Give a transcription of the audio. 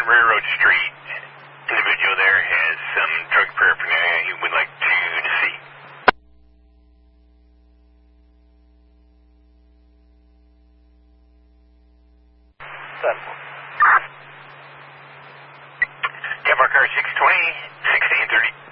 on Railroad Street. Individual there has some drug paraphernalia he would like to see. Capital car 620, 1630.